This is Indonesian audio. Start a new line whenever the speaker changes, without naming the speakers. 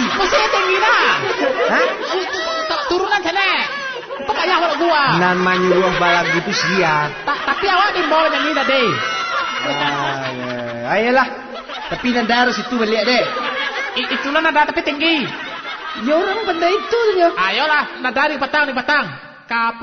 Mesti tinggi lah.
Hah?
Turunan sana. Kok kayak awak gua.
Nan manyuruh balag gitu siap.
Tapi awak di bawah yang ini tadi.
Ayolah. Tapi nada harus itu balik deh.
Itulah nada tapi tinggi.
Ya orang pandai itu ya.
Ayolah, nada di petang. Kapal